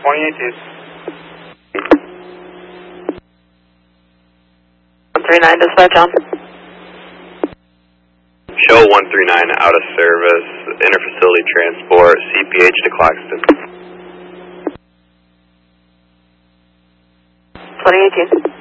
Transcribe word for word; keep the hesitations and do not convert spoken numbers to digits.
twenty eighteen. one three nine, dispatch on. Show one three nine out of service, interfacility transport, C P H to Claxton. twenty eighteen.